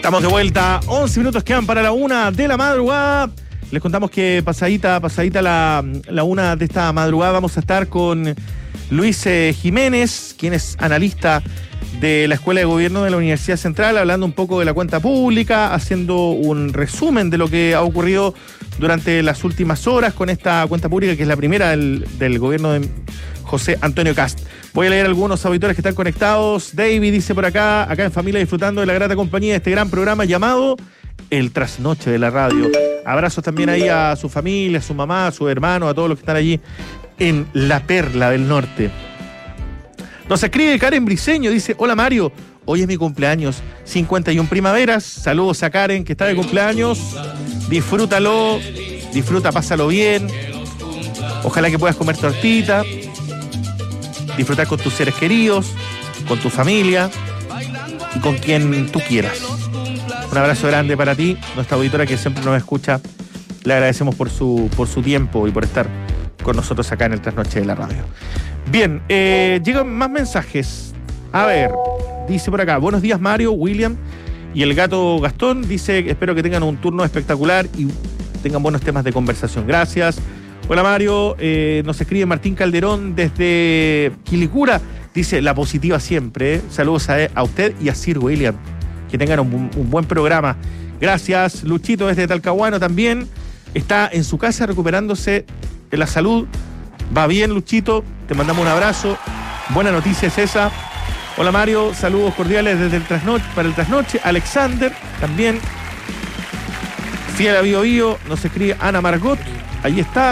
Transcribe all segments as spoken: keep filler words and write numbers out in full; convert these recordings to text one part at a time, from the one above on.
Estamos de vuelta, once minutos quedan para la una de la madrugada. Les contamos que pasadita, pasadita la, la una de esta madrugada vamos a estar con Luis eh, Jiménez, quien es analista de la Escuela de Gobierno de la Universidad Central, hablando un poco de la cuenta pública, haciendo un resumen de lo que ha ocurrido durante las últimas horas con esta cuenta pública, que es la primera del, del gobierno de José Antonio Kast. Voy a leer algunos auditores que están conectados. David dice por acá, acá en familia disfrutando de la grata compañía de este gran programa llamado El Trasnoche de la Radio. Abrazos también ahí a su familia, a su mamá, a su hermano, a todos los que están allí en La Perla del Norte. Nos escribe Karen Briceño, dice, hola Mario, hoy es mi cumpleaños, cincuenta y una primaveras, saludos a Karen que está de cumpleaños, disfrútalo, disfruta, pásalo bien, ojalá que puedas comer tortita, disfrutar con tus seres queridos, con tu familia y con quien tú quieras. Un abrazo grande para ti, nuestra auditora que siempre nos escucha, le agradecemos por su, por su tiempo y por estar con nosotros acá en el Trasnoche de la Radio. Bien, eh, llegan más mensajes. A ver, dice por acá, buenos días Mario, William y el gato Gastón. Dice, espero que tengan un turno espectacular y tengan buenos temas de conversación. Gracias. Hola Mario, eh, nos escribe Martín Calderón desde Quilicura. Dice, la positiva siempre. ¿eh? Saludos a, a usted y a Sir William. Que tengan un, un buen programa. Gracias. Luchito desde Talcahuano también. Está en su casa recuperándose de la salud. Va bien, Luchito. Te mandamos un abrazo. Buena noticia es esa. Hola Mario, saludos cordiales desde el trasnoche, para el trasnoche. Alexander también. Fiel a Bio Bio, nos escribe Ana Margot. Ahí está.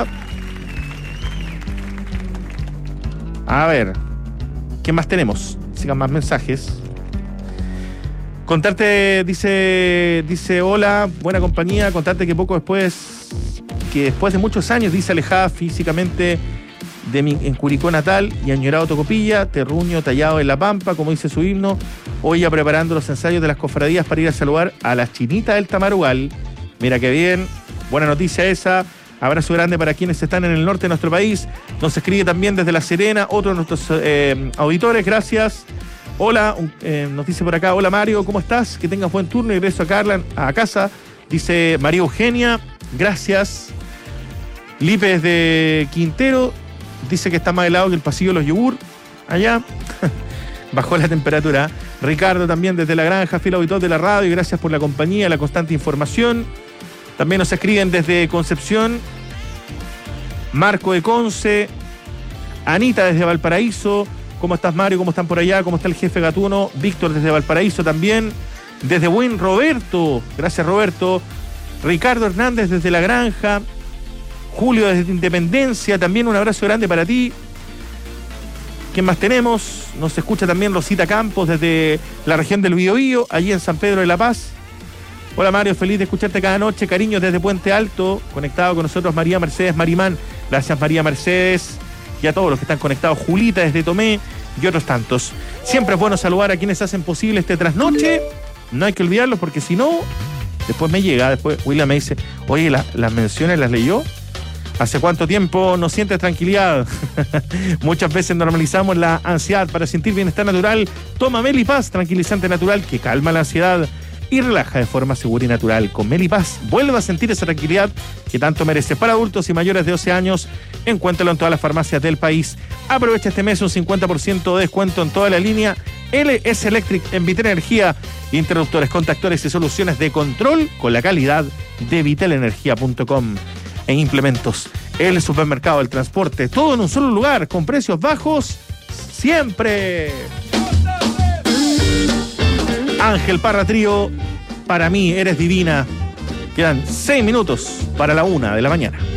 A ver, ¿qué más tenemos? Sigan más mensajes. Contarte, dice, dice, hola, buena compañía. Contarte que poco después, que después de muchos años, dice, alejada físicamente de mi en Curicó natal y añorado Tocopilla, terruño tallado en la pampa, como dice su himno, hoy ya preparando los ensayos de las cofradías para ir a saludar a las chinitas del Tamarugal. Mira qué bien, buena noticia esa. Abrazo grande para quienes están en el norte de nuestro país. Nos escribe también desde La Serena, otro de nuestros eh, auditores, gracias. Hola, eh, nos dice por acá, hola Mario, ¿cómo estás? Que tengas buen turno y regreso a Carla a casa. Dice María Eugenia, gracias. Lipe desde Quintero, dice que está más helado que el pasillo de los yogur, allá. Bajó la temperatura. Ricardo también desde La Granja, fiel auditor de la radio, y gracias por la compañía, la constante información. También nos escriben desde Concepción, Marco de Conce, Anita desde Valparaíso. ¿Cómo estás, Mario? ¿Cómo están por allá? ¿Cómo está el jefe Gatuno? Víctor desde Valparaíso también. Desde Buen Roberto, gracias Roberto. Ricardo Hernández desde La Granja. Julio desde Independencia, también un abrazo grande para ti. ¿Quién más tenemos? Nos escucha también Rosita Campos desde la región del Biobío, allí en San Pedro de la Paz. Hola Mario, feliz de escucharte cada noche. Cariños desde Puente Alto, conectado con nosotros María Mercedes Marimán. Gracias María Mercedes. Y a todos los que están conectados, Julita desde Tomé y otros tantos. Siempre es bueno saludar a quienes hacen posible este trasnoche. No hay que olvidarlos porque si no, después me llega, después William me dice, oye, ¿las, las menciones las leyó? ¿Hace cuánto tiempo no sientes tranquilidad? Muchas veces normalizamos la ansiedad. Para sentir bienestar natural, toma Melipaz, tranquilizante natural que calma la ansiedad y relaja de forma segura y natural. Con Melipaz, vuelva a sentir esa tranquilidad que tanto merece. Para adultos y mayores de doce años, encuéntralo en todas las farmacias del país. Aprovecha este mes un cincuenta por ciento de descuento en toda la línea L S Electric en Vitel Energía, interruptores, contactores y soluciones de control con la calidad de vitel energía punto com. En implementos, el supermercado, el transporte, todo en un solo lugar, con precios bajos siempre. Ángel Parra Trío, para mí eres divina. Quedan seis minutos para la una de la mañana.